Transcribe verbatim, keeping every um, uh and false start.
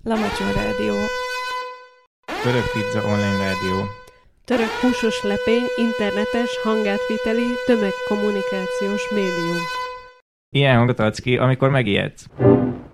Lamacsó Rádió. Török Pizza Online Rádió. Török húsos lepény, internetes, hangátviteli, tömegkommunikációs médium. Ilyen hangot adsz ki, amikor megijedsz.